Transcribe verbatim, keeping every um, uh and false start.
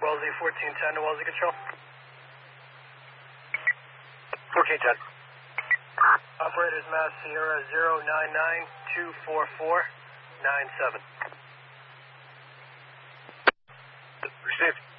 Wellesley fourteen ten to Wellesley Control. fourteen ten. Operators Mass Sierra zero nine nine two four four nine seven. Received.